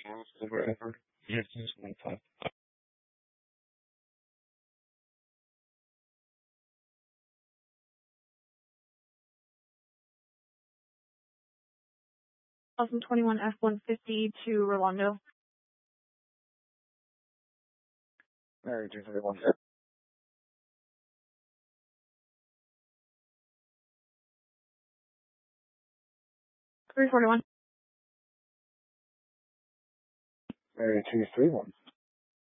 wherever. Yes, 1.5. 2021 F-150 to Rolando. Mary 231. 341. Mary 231.